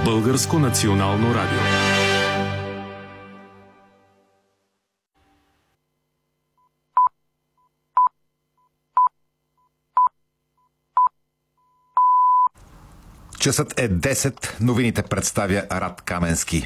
Българско национално радио. Часът е 10. Новините представя Рад Каменски.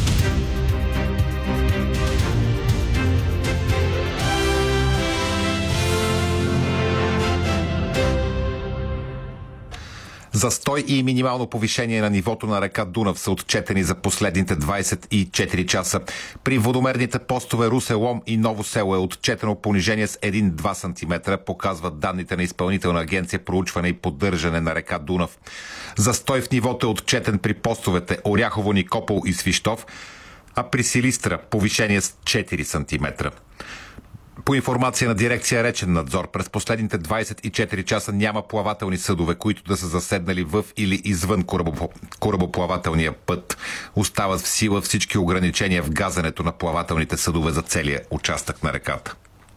Застой и минимално повишение на нивото на река Дунав са отчетени за последните 24 часа. При водомерните постове Русе, Лом и Ново село е отчетено понижение с 1-2 см, показват данните на Изпълнителна агенция проучване и поддържане на река Дунав. Застой в нивото е отчетен при постовете Оряхово, Никопол и Свищов, а при Силистра повишение с 4 см. По информация на дирекция Речен надзор, през последните 24 часа няма плавателни съдове, които да са заседнали в или извън корабоплавателния път. Остават в сила всички ограничения в газенето на плавателните съдове за целия участък на реката.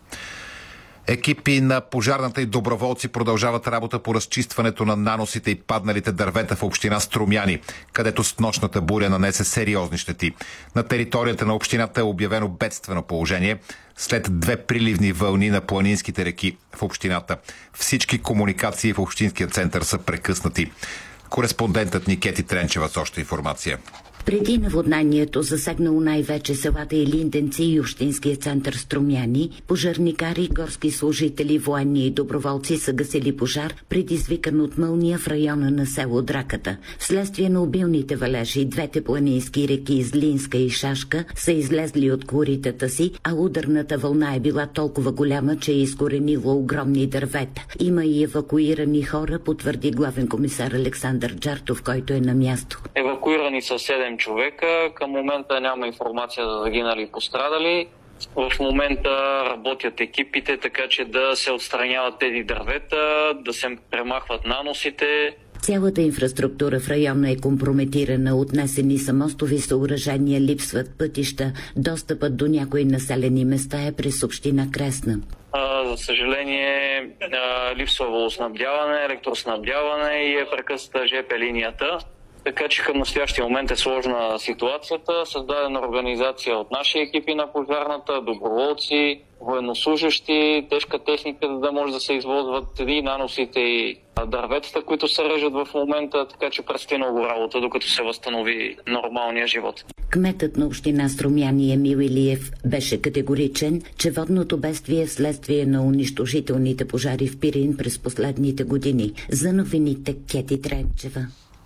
Екипи на пожарната и доброволци продължават работа по разчистването на наносите и падналите дървета в община Струмяни, където с нощната буря нанесе сериозни щети. На територията на общината е обявено бедствено положение след 2 приливни вълни на планинските реки в общината. Всички комуникации в общинския център са прекъснати. Кореспондентът ни Кети Тренчева с още информация. Преди наводнението, засегнало най-вече селата Илинденци и общинския център Струмяни, пожарникари, горски служители, военни и доброволци са гасили пожар, предизвикан от мълния в района на село Драката. Вследствие на обилните валежи, двете планински реки Злинска и Шашка са излезли от коритата си, а ударната вълна е била толкова голяма, че е изкоренило огромни дървета. Има и евакуирани хора, потвърди главен комисар Александър Джартов, който е на място. Евакуирани са 7 човека. Към момента няма информация за загинали и пострадали. В момента работят екипите, така че да се отстраняват тези дървета, да се премахват наносите. Цялата инфраструктура в района е компрометирана, отнесени са мостови съоръжения, липсват пътища, достъпът до някои населени места е през община Кресна. За съжаление, липсва водоснабдяване, електроснабдяване и е прекъсната ЖП линията. Така че към настоящия момент е сложна ситуацията. Създадена организация от наши екипи на пожарната, доброволци, военнослужащи, тежка техника, за да може да се извозват и наносите и дърветата, които се режат в момента, така че предстои много работа, докато се възстанови нормалния живот. Кметът на община Струмяни Емил Илиев беше категоричен, че водното бедствие е вследствие на унищожителните пожари в Пирин през последните години. За новините Кети Тренчева.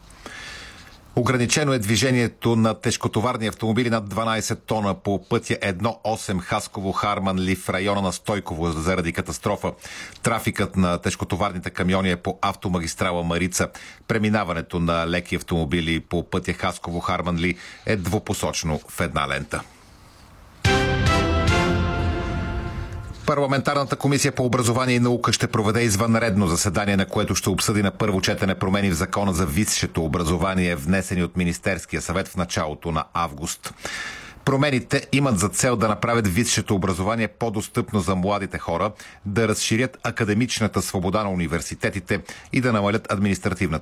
Ограничено е движението на тежкотоварни автомобили над 12 тона по пътя 1-8 Хасково-Харманли в района на Стойково заради катастрофа. Трафикът на тежкотоварните камиони е по автомагистрала Марица. Преминаването на леки автомобили по пътя Хасково-Харманли е двупосочно в една лента. Парламентарната комисия по образование и наука ще проведе извънредно заседание, на което ще обсъди на първо четене промени в Закона за висшето образование, внесени от Министерския съвет в началото на август. Промените имат за цел да направят висшето образование по-достъпно за младите хора, да разширят академичната свобода на университетите и да намалят административната